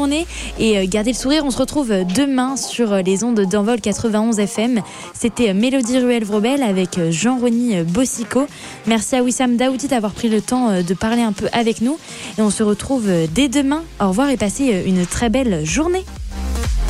journée et gardez le sourire. On se retrouve demain sur les ondes d'Envol 91 FM. C'était Mélodie Ruel-Vrobel avec Jean-Rony Bossico. Merci à Wissam Daoudi d'avoir pris le temps de parler un peu avec nous. Et on se retrouve dès demain. Au revoir et passez une très belle journée.